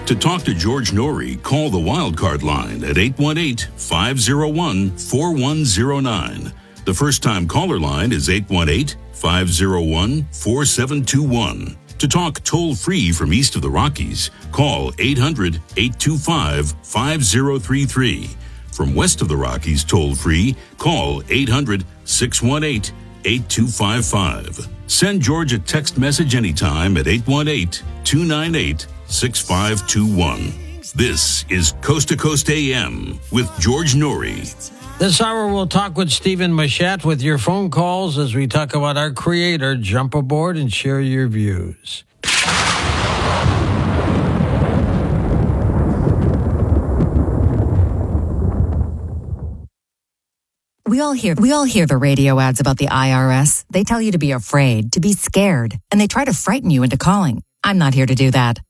To talk to George Norrie, call the Wildcard line at 818-501-4109. The first-time caller line is 818-501-4721. To talk toll-free from east of the Rockies, call 800-825-5033. From west of the Rockies, toll-free, call 800-618-8255. Send George a text message anytime at 818-298-6521. This is Coast to Coast AM with George Norrie. This hour, we'll talk with Stephen Machette with your phone calls as we talk about our creator. Jump aboard and share your views. We all hear the radio ads about the IRS. They tell you to be afraid, to be scared, and they try to frighten you into calling. I'm not here to do that.